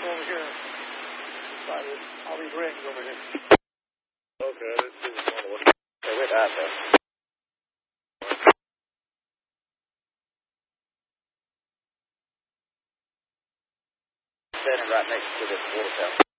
over here. By all these rings over here. Okay, let's see what's going on. Hey, we're out there. Standing right next to this water tower.